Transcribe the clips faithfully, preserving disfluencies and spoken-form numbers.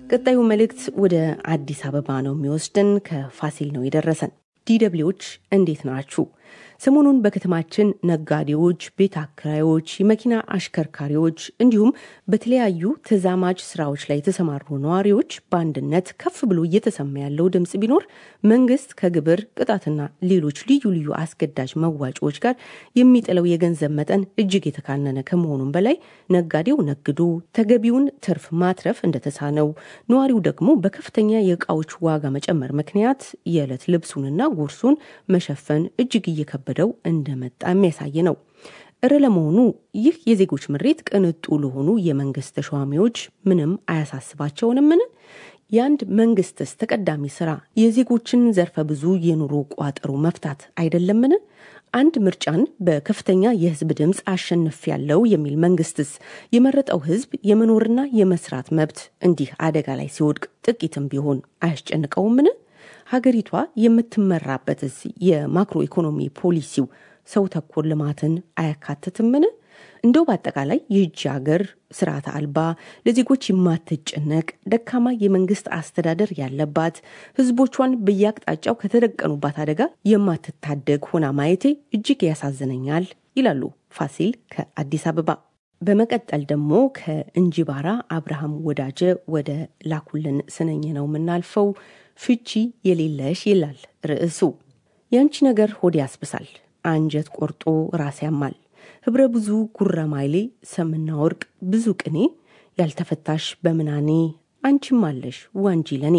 ቀጣዩ መልእክት ወደ አዲስ አበባ ነው የሚወስደን ከፋሲል ነው የደረሰን። ዲደብሊዎች እንዴት ናችሁ? ሰሞኑን በከተማችን ነጋዴዎች፣ ቤት አከራዮች፣ የመኪና አሽከርካሪዎች እንዲሁም በተለያዩ ተዛማጅ ስራዎች ላይ የተሰማሩ ነዋሪዎች በአንድነት ከፍ ብሎ እየተሰማ ያለው ድምጽ ቢኖር መንግስት ከግብር ቅጣትና ሌሎች ልዩ ልዩ አስገዳጅ መዋጮዎች ጋር የሚጥለው የገንዘብ መጠን እጅግ የተካነነ ከመሆኑም በላይ ነጋዴው ነግዶ ተገቢውን ትርፍ ማትረፍ እንደተሳነው፣ ነዋሪው ደግሞ በከፍተኛ የዕቃዎች ዋጋ መጨመር ምክንያት የዕለት ልብሱንና ጉርሱን መሸፈን እጅግ እየከበደው እንደመጣ የሚያሳይ ነው። እረ ለመሆኑ ይህ የዜጎች ምሬት ቅንጡ ለሆኑ የመንግስት ተሿሚዎች ምንም አያሳስባቸውምን? የአንድ መንግስትስ ተቀዳሚ ስራ የዜጎችን ዘርፈ ብዙ የኑሮ ቋጠሮ መፍታት አይደለምን? አንድ ምርጫን በከፍተኛ የህዝብ ድምጽ አሸንፍ ያለው የሚል መንግስትስ የመረጠው ህዝብ የመኖርና የመስራት መብት እንዲህ አደጋ ላይ ሲወድቅ ጥቂትም ቢሆን አያስጨንቀውምን? ሀገሪቷ የምትመራበትስ የማክሮ ኢኮኖሚ ፖሊሲው ሰው ተኮር ልማትን አያካትትምን? እንደው በአጠቃላይ ይህች ሀገር ስርዓተ አልባ፣ ለዜጎች የማትጨነቅ ደካማ የመንግስት አስተዳደር ያለባት፣ ህዝቦቿን በየአቅጣጫው ከተደቀኑባት አደጋ የማትታደግ ሆና ማየቴ እጅግ ያሳዝነኛል ይላሉ ፋሲል ከአዲስ አበባ። በመቀጠል ደግሞ ከእንጂባራ አብርሃም ወዳጀ ወደ ላኩልን ስነኝ ነው የምናልፈው። ፍቺ የሌለሽ ይላል ርዕሱ። ያንቺ ነገር ሆድ ያስብሳል፣ አንጀት ቆርጦ ራስ ያማል፣ ህብረ ብዙ ጉረማይሌ ሰምና ወርቅ ብዙ ቅኔ፣ ያልተፈታሽ በምናኔ አንቺም አለሽ ዋንጂ ለኔ።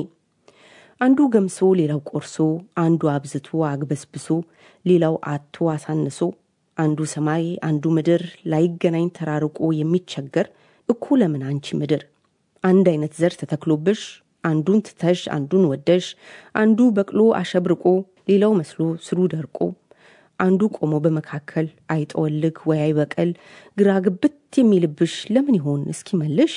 አንዱ ገምሶ ሌላው ቆርሶ፣ አንዱ አብዝቶ አግበስብሶ ሌላው አቶ አሳንሶ፣ አንዱ ሰማይ አንዱ ምድር ላይገናኝ ተራርቆ የሚቸገር እኮ ለምን አንቺ ምድር አንድ አይነት ዘር ተተክሎብሽ አንዱን ትተሽ አንዱን ወደሽ፣ አንዱ በቅሎ አሸብርቆ ሌላው መስሎ ስሩ ደርቆ፣ አንዱ ቆሞ በመካከል አይጠወልግ ወይ አይበቀል፣ ግራ ግብት የሚልብሽ ለምን ይሆን እስኪመልሽ?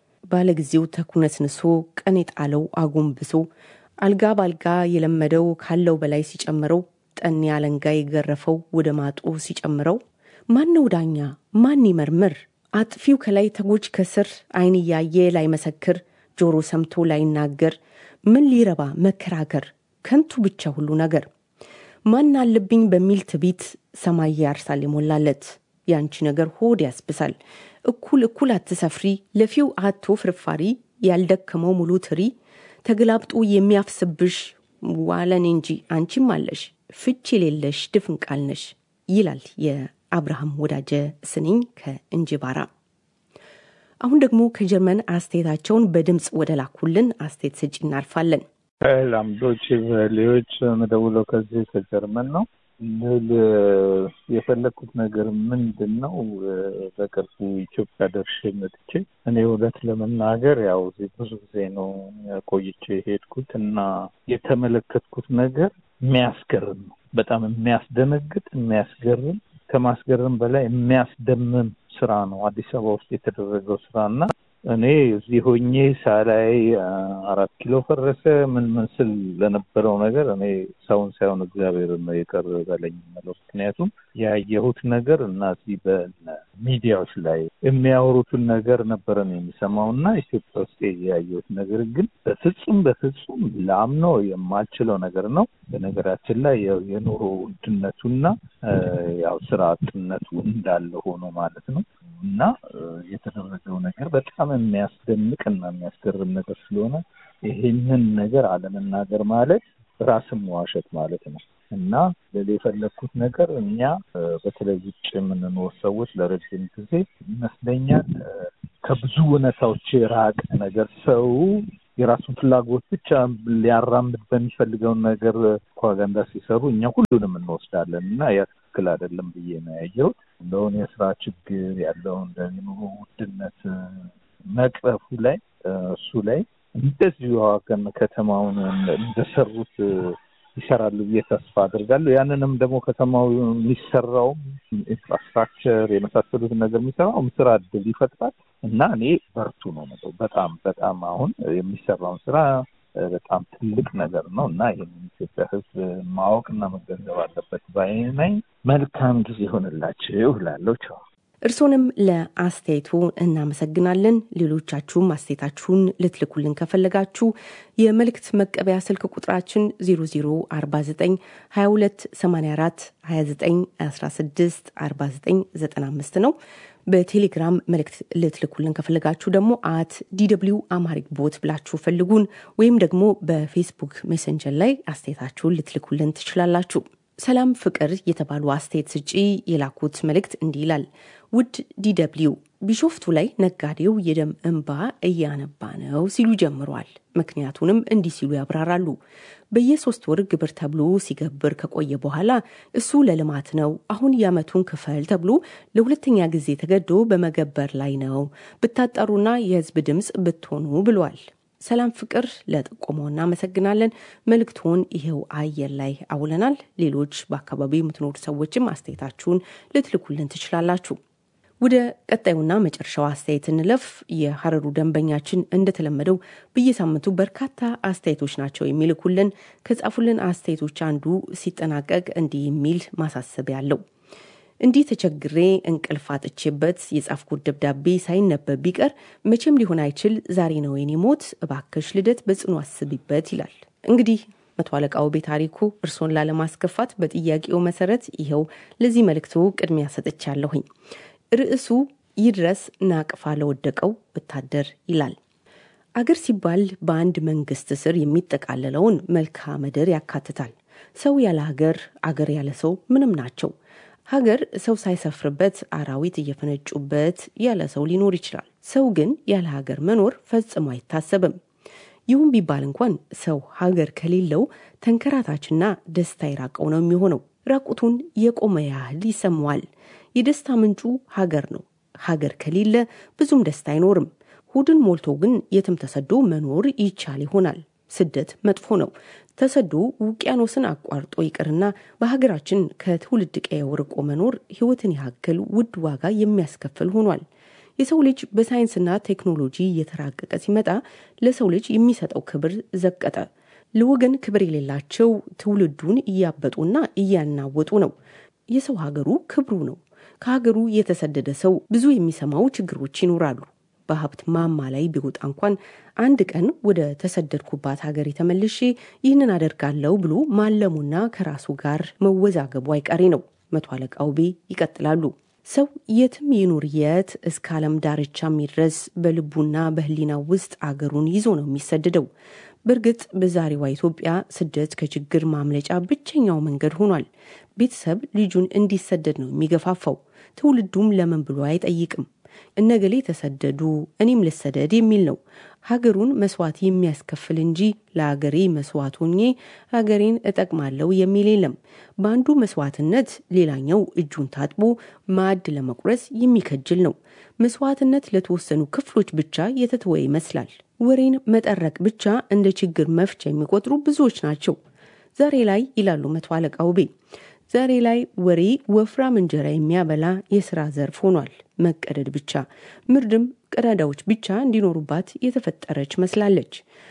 ባለጊዜው ተኩነስንሶ ቀን የጣለው አጎንብሶ፣ አልጋ ባልጋ የለመደው ካለው በላይ ሲጨምረው፣ ጠን ያለንጋ የገረፈው ወደ ማጡ ሲጨምረው፣ ማን ነው ዳኛ ማን ይመርምር? አጥፊው ከላይ ተጎጅ ከስር፣ አይን ያየ ላይ መሰክር፣ ጆሮ ሰምቶ ላይ ናገር፣ ምን ሊረባ መከራከር? ከንቱ ብቻ ሁሉ ነገር። ማን አለብኝ በሚል ትቢት ሰማይ ያርሳል የሞላለት፣ ያንቺ ነገር ሆድ ያስብሳል። እኩል እኩል አትሰፍሪ፣ ለፊው አቶ ፍርፋሪ፣ ያልደከመው ሙሉ ትሪ፣ ተገላብጦ የሚያፍስብሽ ዋለን እንጂ አንቺም አለሽ ፍቺ የሌለሽ ድፍን ቃል ነሽ ይላል የአብርሃም ወዳጀ ስንኝ ከእንጂባራ። አሁን ደግሞ ከጀርመን አስተያየታቸውን በድምጽ ወደ ላኩልን አስተያየት ሰጪ እናልፋለን። ላምዶች ሌሎች መደውለው ከዚህ ከጀርመን ነው። ል የፈለኩት ነገር ምንድነው? በቅርቡ ኢትዮጵያ ደርሼ መጥቼ እኔ ወደት ለመናገር ያው ብዙ ጊዜ ነው ቆይቼ ሄድኩት እና የተመለከትኩት ነገር የሚያስገርም ነው። በጣም የሚያስደነግጥ የሚያስገርም፣ ከማስገርም በላይ የሚያስደምም ስራ ነው አዲስ አበባ ውስጥ የተደረገው ስራና እኔ እዚህ ሆኜ ሳላይ አራት ኪሎ ፈረሰ ምን ምን ስል ለነበረው ነገር እኔ ሰውን ሳይሆን እግዚአብሔር ነው የቀረበልኝ ማለት። ምክንያቱም ያየሁት ነገር እና እዚህ በሚዲያዎች ላይ የሚያወሩትን ነገር ነበር ነው የሚሰማውና ኢትዮጵያ ውስጥ ያየሁት ነገር ግን በፍጹም በፍጹም ላምነው የማልችለው ነገር ነው። በነገራችን ላይ የኑሮ ውድነቱና ያው ስራ አጥነቱ እንዳለ ሆኖ ማለት ነው እና የተደረገው ነገር በጣም የሚያስደንቅና የሚያስገርም ነገር ስለሆነ ይሄንን ነገር አለመናገር ማለት ራስን መዋሸት ማለት ነው እና ለፈለኩት ነገር እኛ በተለይ ውጭ የምንኖር ሰዎች ለረጅም ጊዜ ይመስለኛል ከብዙ እውነታዎች ራቅ ነገር ሰው የራሱን ፍላጎት ብቻ ሊያራምድ በሚፈልገው ነገር ፕሮፓጋንዳ ሲሰሩ እኛ ሁሉንም እንወስዳለን እና ያ ትክክል አይደለም ብዬ ነው ያየሁት። እንደውን የስራ ችግር ያለው እንደኑሮ ውድነት መቅረፉ ላይ እሱ ላይ እንደዚሁ አገን ከተማውን እንደሰሩት ይሰራሉ ብዬ ተስፋ አደርጋለሁ። ያንንም ደግሞ ከተማው የሚሰራው ኢንፍራስትራክቸር የመሳሰሉት ነገር የሚሰራው ስራ እድል ይፈጥራል እና እኔ በርቱ ነው ማለት በጣም በጣም አሁን የሚሰራው ስራ በጣም ትልቅ ነገር ነው እና ይሄንን ኢትዮጵያ ሕዝብ ማወቅና መገንዘብ አለበት ባይነኝ። መልካም ጊዜ ሆነላችሁ እላለሁ። ቻው። እርሶንም ለአስተያየቱ እናመሰግናለን። ሌሎቻችሁም አስተያየታችሁን ልትልኩልን ከፈለጋችሁ የመልእክት መቀበያ ስልክ ቁጥራችን ዜሮ ዜሮ አርባ ዘጠኝ ሀያ ሁለት ሰማንያ አራት ሀያ ዘጠኝ አስራ ስድስት አርባ ዘጠኝ ዘጠና አምስት ነው። በቴሌግራም መልእክት ልትልኩልን ከፈለጋችሁ ደግሞ አት ዲደብሊው አማሪክ ቦት ብላችሁ ፈልጉን ወይም ደግሞ በፌስቡክ ሜሴንጀር ላይ አስተያየታችሁን ልትልኩልን ትችላላችሁ። ሰላም ፍቅር የተባሉ አስተያየት ሰጪ የላኩት መልእክት እንዲህ ይላል። ውድ ዲደብሊው ቢሾፍቱ ላይ ነጋዴው የደም እንባ እያነባ ነው ሲሉ ጀምሯል። ምክንያቱንም እንዲህ ሲሉ ያብራራሉ። በየሶስት ወር ግብር ተብሎ ሲገብር ከቆየ በኋላ እሱ ለልማት ነው አሁን ያመቱን ክፈል ተብሎ ለሁለተኛ ጊዜ ተገዶ በመገበር ላይ ነው። ብታጣሩና የህዝብ ድምጽ ብትሆኑ ብሏል። ሰላም ፍቅር ለጥቆማው እናመሰግናለን። መልእክቱን ይሄው አየር ላይ አውለናል። ሌሎች በአካባቢው የምትኖሩ ሰዎችም አስተያየታችሁን ልትልኩልን ትችላላችሁ። ወደ ቀጣዩና መጨረሻው አስተያየት እንለፍ። የሐረሩ ደንበኛችን እንደተለመደው በየሳምንቱ በርካታ አስተያየቶች ናቸው የሚልኩልን። ከጻፉልን አስተያየቶች አንዱ ሲጠናቀቅ እንዲህ የሚል ማሳሰቢያ አለው። እንዲህ ተቸግሬ እንቅልፍ አጥቼበት የጻፍኩት ደብዳቤ ሳይነበብ ቢቀር መቼም ሊሆን አይችል ዛሬ ነው የኔ ሞት፣ እባክሽ ልደት በጽኑ አስቢበት ይላል። እንግዲህ መቶ አለቃው ቤታሪኩ እርሶን ላለማስከፋት በጥያቄው መሰረት ይሄው ለዚህ መልእክቱ ቅድሚያ ሰጥቻለሁኝ። ርዕሱ ይድረስ ናቅፋ ለወደቀው ወታደር ይላል። አገር ሲባል በአንድ መንግስት ስር የሚጠቃለለውን መልክዓ ምድር ያካትታል። ሰው ያለ ሀገር፣ አገር ያለ ሰው ምንም ናቸው። ሀገር ሰው ሳይሰፍርበት አራዊት እየፈነጩበት ያለ ሰው ሊኖር ይችላል። ሰው ግን ያለ ሀገር መኖር ፈጽሞ አይታሰብም። ይሁን ቢባል እንኳን ሰው ሀገር ከሌለው ተንከራታችና ደስታ ይራቀው ነው የሚሆነው። ራቁቱን የቆመ ያህል ይሰማዋል። የደስታ ምንጩ ሀገር ነው። ሀገር ከሌለ ብዙም ደስታ አይኖርም። ሆድን ሞልቶ ግን የትም ተሰዶ መኖር ይቻል ይሆናል። ስደት መጥፎ ነው። ተሰዶ ውቅያኖስን አቋርጦ ይቅርና በሀገራችን ከትውልድ ቀየው ርቆ መኖር ህይወትን ያክል ውድ ዋጋ የሚያስከፍል ሆኗል። የሰው ልጅ በሳይንስና ቴክኖሎጂ እየተራቀቀ ሲመጣ ለሰው ልጅ የሚሰጠው ክብር ዘቀጠ። ለወገን ክብር የሌላቸው ትውልዱን እያበጡና እያናወጡ ነው። የሰው ሀገሩ ክብሩ ነው። ከሀገሩ የተሰደደ ሰው ብዙ የሚሰማው ችግሮች ይኖራሉ። በሀብት ማማ ላይ ቢወጣ እንኳን አንድ ቀን ወደ ተሰደድኩባት ሀገር ተመልሼ ይህንን አደርጋለሁ ብሎ ማለሙና ከራሱ ጋር መወዛገቡ አይቀሬ ነው። መቶ አለቃው ቤ ይቀጥላሉ። ሰው የትም ይኑር የት እስከ ዓለም ዳርቻ የሚድረስ በልቡና በህሊናው ውስጥ አገሩን ይዞ ነው የሚሰደደው። በእርግጥ በዛሬዋ ኢትዮጵያ ስደት ከችግር ማምለጫ ብቸኛው መንገድ ሆኗል። ቤተሰብ ልጁን እንዲሰደድ ነው የሚገፋፋው። ትውልዱም ለምን ብሎ አይጠይቅም። እነገሌ ተሰደዱ እኔም ልሰደድ የሚል ነው። ሀገሩን መስዋዕት የሚያስከፍል እንጂ ለሀገሬ መስዋዕት ሆኜ ሀገሬን እጠቅማለሁ የሚል የለም። በአንዱ መስዋዕትነት ሌላኛው እጁን ታጥቦ ማዕድ ለመቁረስ የሚከጅል ነው። መስዋዕትነት ለተወሰኑ ክፍሎች ብቻ የተተወ ይመስላል። ወሬን መጠረቅ ብቻ እንደ ችግር መፍቻ የሚቆጥሩ ብዙዎች ናቸው። ዛሬ ላይ ይላሉ መቶ አለቃው ቤ ዛሬ ላይ ወሬ ወፍራም እንጀራ የሚያበላ የሥራ ዘርፍ ሆኗል። መቀደድ ብቻ ምርድም ቀዳዳዎች ብቻ እንዲኖሩባት የተፈጠረች መስላለች።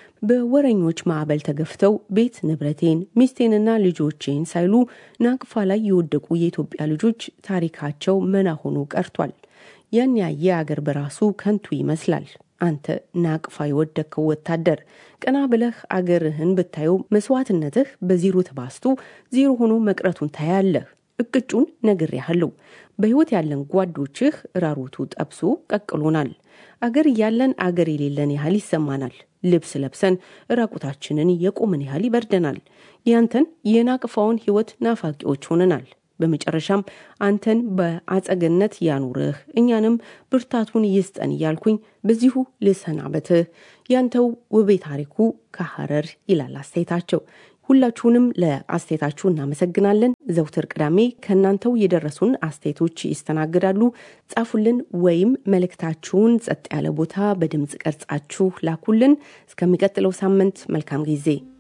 በወረኞች ማዕበል ተገፍተው ቤት ንብረቴን ሚስቴንና ልጆቼን ሳይሉ ናቅፋ ላይ የወደቁ የኢትዮጵያ ልጆች ታሪካቸው መና ሆኖ ቀርቷል። ያን ያየ አገር በራሱ ከንቱ ይመስላል። አንተ ናቅፋ የወደከው ወታደር ቀና ብለህ አገርህን ብታየው መስዋዕትነትህ በዜሮ ተባስቶ ዜሮ ሆኖ መቅረቱን ታያለህ። እቅጩን ነግሬሃለሁ። በህይወት ያለን ጓዶችህ ራሩቱ ጠብሶ ቀቅሎናል። አገር ያለን አገር የሌለን ያህል ይሰማናል። ልብስ ለብሰን ራቁታችንን የቆምን ያህል ይበርደናል። ያንተን የናቅፋውን ህይወት ናፋቂዎች ሆነናል። በመጨረሻም አንተን በአጸገነት ያኑርህ እኛንም ብርታቱን ይስጠን እያልኩኝ በዚሁ ልሰናበትህ። ያንተው ውቤ ታሪኩ ከሐረር ይላል አስተያየታቸው። ሁላችሁንም ለአስተያየታችሁ እናመሰግናለን። ዘውትር ቅዳሜ ከእናንተው የደረሱን አስተያየቶች ይስተናግዳሉ። ጻፉልን ወይም መልእክታችሁን ጸጥ ያለ ቦታ በድምጽ ቀርጻችሁ ላኩልን። እስከሚቀጥለው ሳምንት መልካም ጊዜ።